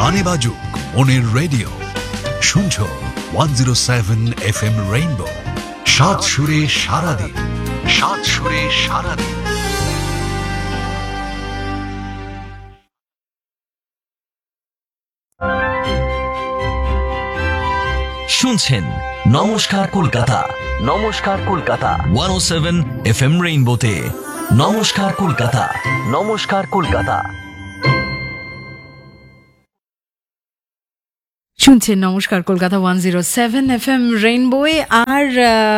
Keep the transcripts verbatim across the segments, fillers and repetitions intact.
গানে বাজুক মনের রেডিও, শুনছো one zero seven F M rainbow, সাত সুরে সারাদিন, সাত সুরে সারাদিন। শুনছেন নমস্কার কলকাতা, নমস্কার কলকাতা ওয়ান ও সেভেন এফ এম রেইনবোতে। নমস্কার কলকাতা, নমস্কার কলকাতা। শুনছেন নমস্কার Kolkata one zero seven F M রেইনবোয়ে। আর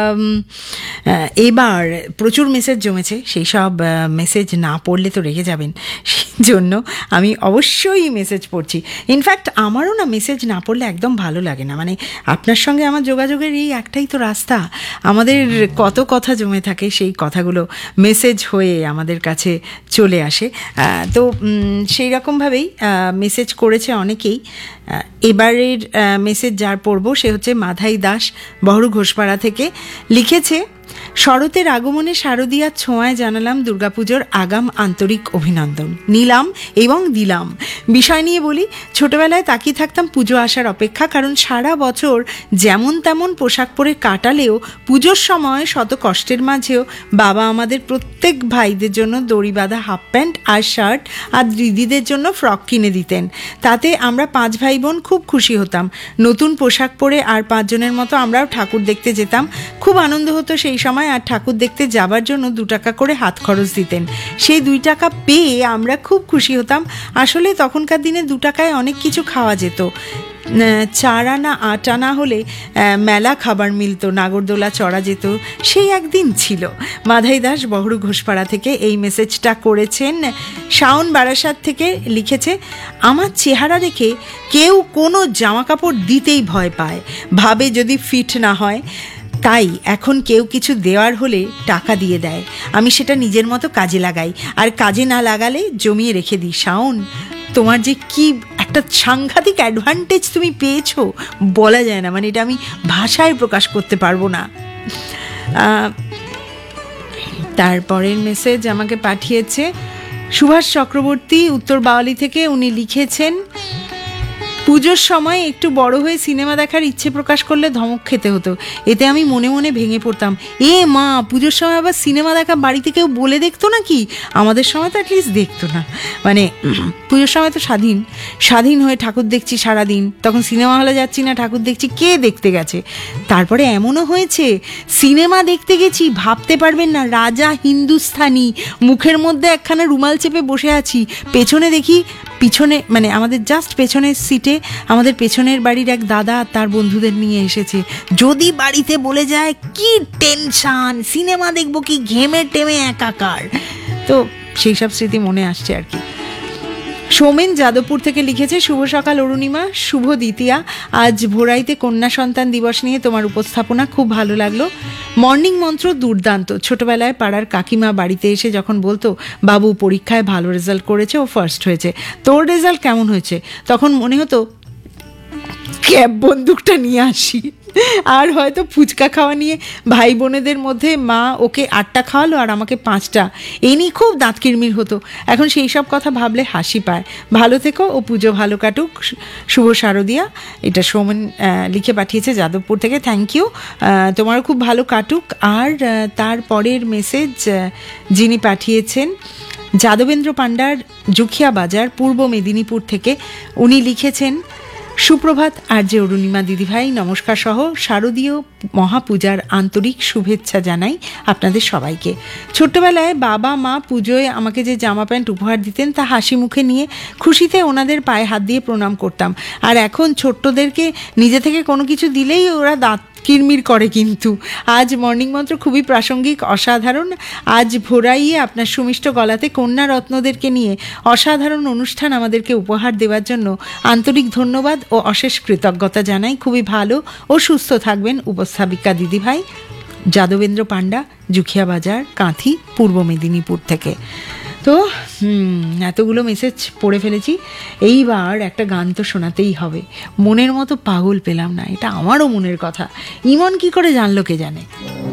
এবার প্রচুর মেসেজ জমেছে, সেই সব মেসেজ না পড়লে তো রেগে যাবেন, সেই জন্য আমি অবশ্যই মেসেজ পড়ছি। ইনফ্যাক্ট আমারও না মেসেজ না পড়লে একদম ভালো লাগে না, মানে আপনার সঙ্গে আমার যোগাযোগের এই একটাই তো রাস্তা। আমাদের কত কথা জমে থাকে, সেই কথাগুলো মেসেজ হয়ে আমাদের কাছে চলে আসে। তো সেই রকমভাবেই মেসেজ করেছে অনেকেই। এবারের মেসেজ যার পড়ব সে হচ্ছে মাধাই দাস, বহরু ঘোষপাড়া থেকে। লিখেছে, শরতের আগমনে শারদীয়ার ছোঁয়ায় জানালাম দুর্গাপুজোর আগাম আন্তরিক অভিনন্দন, নিলাম এবং দিলাম। বিষয় নিয়ে বলি, ছোটবেলায় তাকিয়ে থাকতাম পুজো আসার অপেক্ষা, কারণ সারা বছর যেমন তেমন পোশাক পরে কাটালেও পুজোর সময় শত কষ্টের মাঝেও বাবা আমাদের প্রত্যেক ভাইদের জন্য দড়ি বাঁধা হাফ প্যান্ট আর শার্ট আর দিদিদের জন্য ফ্রক কিনে দিতেন। তাতে আমরা পাঁচ ভাই বোন খুব খুশি হতাম। নতুন পোশাক পরে আর পাঁচজনের মতো আমরাও ঠাকুর দেখতে যেতাম। খুব আনন্দ হতো সেই সময়। আর ঠাকুর দেখতে যাবার জন্য দু টাকা করে হাত খরচ দিতেন। সেই দুই টাকা পেয়ে আমরা খুব খুশি হতাম। আসলে তখনকার দিনে দু টাকায় অনেক কিছু খাওয়া যেত। চার আনা আট আনা হলে মেলা খাবার মিলত, নাগরদোলা চড়া যেত, সেই একদিন ছিল। মাধাই দাস, বহরু ঘোষপাড়া থেকে এই মেসেজটা করেছেন। শাওন বারাসাত থেকে লিখেছে, আমার চেহারা দেখে কেউ কোনো জামা কাপড় দিতেই ভয় পায়, ভাবে যদি ফিট না হয়। তাই এখন কেউ কিছু দেওয়ার হলে টাকা দিয়ে দেয়, আমি সেটা নিজের মতো কাজে লাগাই, আর কাজে না লাগালে জমিয়ে রেখে দিই। শাওন, তোমার যে কি একটা সাংঘাতিক অ্যাডভান্টেজ তুমি পেয়েছো বলা যায় না, মানে এটা আমি ভাষায় প্রকাশ করতে পারবো না। তারপরের মেসেজ আমাকে পাঠিয়েছে সুভাষ চক্রবর্তী, উত্তর বাওয়ালি থেকে। উনি লিখেছেন, পুজোর সময় একটু বড় হয়ে সিনেমা দেখার ইচ্ছে প্রকাশ করলে ধমক খেতে হতো, এতে আমি মনে মনে ভেঙে পড়তাম। এ মা, পুজোর সময় আবার সিনেমা দেখা বাড়িতে কেউ বলে দেখতো নাকি? আমাদের সময় তো অ্যাটলিস্ট দেখতো না, মানে পুজোর সময় তো স্বাধীন স্বাধীন হয়ে ঠাকুর দেখছি সারাদিন, তখন সিনেমা হলে যাচ্ছি না, ঠাকুর দেখছি, কে দেখতে গেছে? তারপরে এমনও হয়েছে সিনেমা দেখতে গেছি, ভাবতে পারবেন না, রাজা হিন্দুস্থানি, মুখের মধ্যে একখানা রুমাল চেপে বসে আছি, পেছনে দেখি পিছনে মানে আমাদের জাস্ট পেছনের সিটে আমাদের পেছনের বাড়ির এক দাদা তার বন্ধুদের নিয়ে এসেছে। যদি বাড়িতে বলে যায়, কি টেনশন, সিনেমা দেখবো কি, ঘেমে টেমে একাকার। তো সেই সব স্মৃতি মনে আসছে আর কি। সৌমেন যাদবপুর থেকে লিখেছে, শুভ সকাল অরুণিমা, শুভ দ্বিতীয়া। আজ ভোরাইতে কন্যা সন্তান দিবস নিয়ে তোমার উপস্থাপনা খুব ভালো লাগলো। মর্নিং মন্ত্র দুর্দান্ত। ছোটবেলায় পাড়ার কাকিমা বাড়িতে এসে যখন বলতো, বাবু পরীক্ষায় ভালো রেজাল্ট করেছে, ও ফার্স্ট হয়েছে, তোর রেজাল্ট কেমন হয়েছে, তখন মনে হতো ক্যাব বন্দুকটা নিয়ে আসি। আর হয়তো ফুচকা খাওয়া নিয়ে ভাই বোনেদের মধ্যে মা ওকে আটটা খাওয়ালো আর আমাকে পাঁচটা, এই নিয়ে খুব দাঁত কিরমির হতো। এখন সেই সব কথা ভাবলে হাসি পায়। ভালো থেকো ও পুজো ভালো কাটুক, শুভ শারদীয়া। এটা সৌমেন লিখে পাঠিয়েছে যাদবপুর থেকে। থ্যাংক ইউ, তোমারও খুব ভালো কাটুক। আর তারপরের মেসেজ যিনি পাঠিয়েছেন, যাদবেন্দ্র পান্ডার, জুখিয়া বাজার, পূর্ব মেদিনীপুর থেকে। উনি লিখেছেন, সুপ্রভাত আর যে অরুণিমা দিদিভাই, নমস্কার সহ শারদীয় মহাপূজার আন্তরিক শুভেচ্ছা জানাই আপনাদের সবাইকে। ছোট্টবেলায় বাবা মা পুজোয় আমাকে যে জামা প্যান্ট উপহার দিতেন তা হাসি মুখে নিয়ে খুশিতে ওনাদের পায়ে হাত দিয়ে প্রণাম করতাম। আর এখন ছোট্টদেরকে নিজে থেকে কোনো কিছু দিলেই ওরা দাঁত কিরমির করে। কিন্তু আজ মর্নিং মন্ত্র খুবই প্রাসঙ্গিক, অসাধারণ। আজ ভোরাইয়ে আপনার সুমিষ্ট গলাতে কন্যা রত্নদেরকে নিয়ে অসাধারণ অনুষ্ঠান আমাদেরকে উপহার দেওয়ার জন্য আন্তরিক ধন্যবাদ ও অশেষ কৃতজ্ঞতা জানাই। খুবই ভালো ও সুস্থ থাকবেন উপস্থাপিকা দিদিভাই। যাদবেন্দ্র পান্ডা, জুখিয়া বাজার, কাঁথি, পূর্ব মেদিনীপুর থেকে। তো এতগুলো মেসেজ পড়ে ফেলেছি, এইবার একটা গান তো শোনাতেই হবে। মনের মতো পাগল পেলাম না, এটা আমারও মনের কথা। ইমন কি করে জানলো কে জানে।